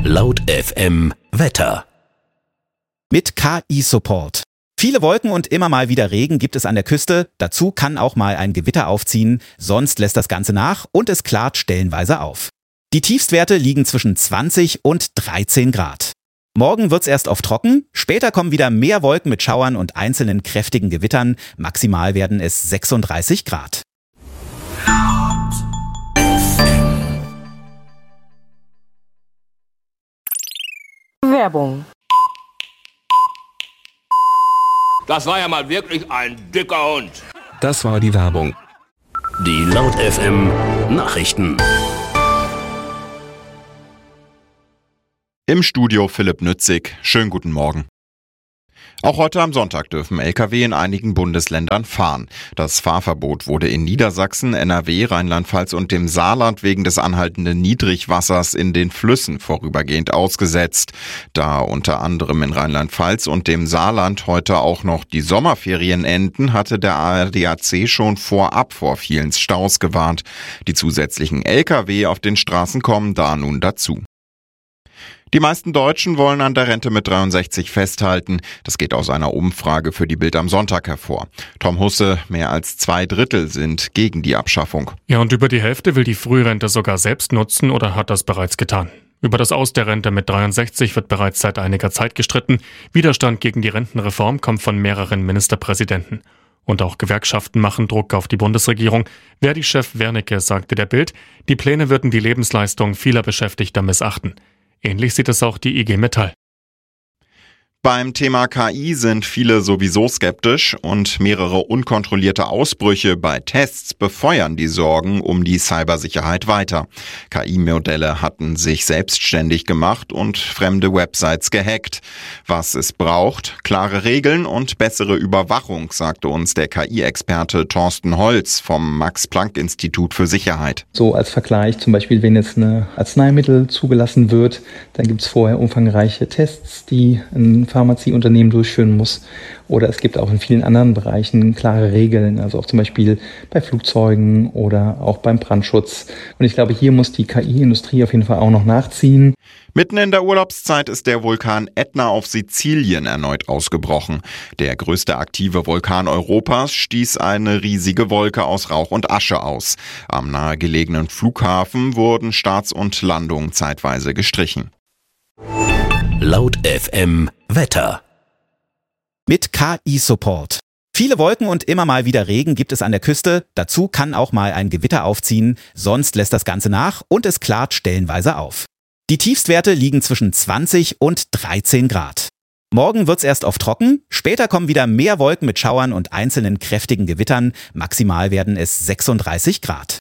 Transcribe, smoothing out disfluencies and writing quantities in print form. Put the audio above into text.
Laut FM Wetter. Mit KI-Support. Viele Wolken und immer mal wieder Regen gibt es an der Küste. Dazu kann auch mal ein Gewitter aufziehen. Sonst lässt das Ganze nach und es klart stellenweise auf. Die Tiefstwerte liegen zwischen 20 und 13 Grad. Morgen wird's erst oft trocken. Später kommen wieder mehr Wolken mit Schauern und einzelnen kräftigen Gewittern. Maximal werden es 36 Grad. Werbung. Das war ja mal wirklich ein dicker Hund. Das war die Werbung. Die Laut FM Nachrichten. Im Studio Philipp Nützig. Schönen guten Morgen. Auch heute am Sonntag dürfen Lkw in einigen Bundesländern fahren. Das Fahrverbot wurde in Niedersachsen, NRW, Rheinland-Pfalz und dem Saarland wegen des anhaltenden Niedrigwassers in den Flüssen vorübergehend ausgesetzt. Da unter anderem in Rheinland-Pfalz und dem Saarland heute auch noch die Sommerferien enden, hatte der ADAC schon vorab vor vielen Staus gewarnt. Die zusätzlichen Lkw auf den Straßen kommen da nun dazu. Die meisten Deutschen wollen an der Rente mit 63 festhalten. Das geht aus einer Umfrage für die Bild am Sonntag hervor. Tom Husse, mehr als 2/3 sind gegen die Abschaffung. Ja, und über die Hälfte will die Frührente sogar selbst nutzen oder hat das bereits getan. Über das Aus der Rente mit 63 wird bereits seit einiger Zeit gestritten. Widerstand gegen die Rentenreform kommt von mehreren Ministerpräsidenten. Und auch Gewerkschaften machen Druck auf die Bundesregierung. Verdi-Chef Wernicke sagte der Bild, die Pläne würden die Lebensleistung vieler Beschäftigter missachten. Ähnlich sieht es auch die IG Metall. Beim Thema KI sind viele sowieso skeptisch und mehrere unkontrollierte Ausbrüche bei Tests befeuern die Sorgen um die Cybersicherheit weiter. KI-Modelle hatten sich selbstständig gemacht und fremde Websites gehackt. Was es braucht, klare Regeln und bessere Überwachung, sagte uns der KI-Experte Thorsten Holz vom Max-Planck-Institut für Sicherheit. So als Vergleich zum Beispiel, wenn jetzt ein Arzneimittel zugelassen wird, dann gibt es vorher umfangreiche Tests, die ein Pharmazieunternehmen durchführen muss. Oder es gibt auch in vielen anderen Bereichen klare Regeln, also auch zum Beispiel bei Flugzeugen oder auch beim Brandschutz. Und ich glaube, hier muss die KI-Industrie auf jeden Fall auch noch nachziehen. Mitten in der Urlaubszeit ist der Vulkan Ätna auf Sizilien erneut ausgebrochen. Der größte aktive Vulkan Europas stieß eine riesige Wolke aus Rauch und Asche aus. Am nahegelegenen Flughafen wurden Starts und Landungen zeitweise gestrichen. Laut FM Wetter. Mit KI-Support. Viele Wolken und immer mal wieder Regen gibt es an der Küste. Dazu kann auch mal ein Gewitter aufziehen. Sonst lässt das Ganze nach und es klart stellenweise auf. Die Tiefstwerte liegen zwischen 20 und 13 Grad. Morgen wird's erst oft trocken. Später kommen wieder mehr Wolken mit Schauern und einzelnen kräftigen Gewittern. Maximal werden es 36 Grad.